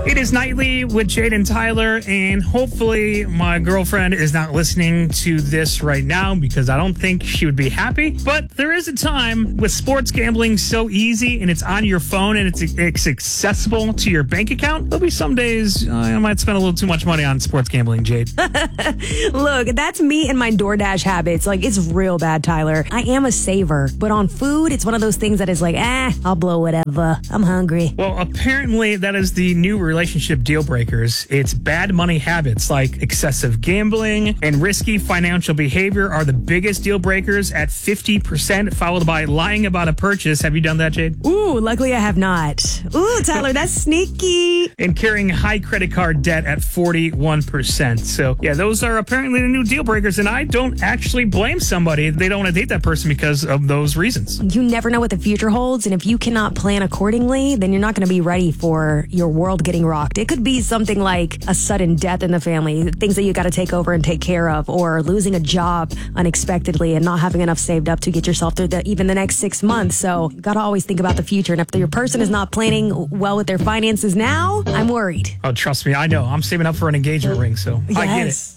It is Nightly with Jade and Tyler, and hopefully my girlfriend is not listening to this right now because I don't think she would be happy. But there is a time with sports gambling so easy and it's on your phone and it's accessible to your bank account. There'll be some days I might spend a little too much money on sports gambling, Jade. Look, that's me and my DoorDash habits. Like, it's real bad, Tyler. I am a saver, but on food, it's one of those things that is like, I'll blow whatever. I'm hungry. Well, apparently that is the new relationship deal breakers. It's bad money habits like excessive gambling and risky financial behavior are the biggest deal breakers at 50%, followed by lying about a purchase. Have you done that, Jade? Ooh, luckily I have not. Ooh, Tyler, that's sneaky. And carrying high credit card debt at 41%. So, yeah, those are apparently the new deal breakers, and I don't actually blame somebody. They don't want to date that person because of those reasons. You never know what the future holds, and if you cannot plan accordingly, then you're not going to be ready for your world getting rocked. It could be something like a sudden death in the family, things that you got to take over and take care of, or losing a job unexpectedly and not having enough saved up to get yourself through even the next 6 months. So you got to always think about the future. And if your person is not planning well with their finances now, I'm worried. Oh, trust me, I know. I'm saving up for an engagement ring, so I get it.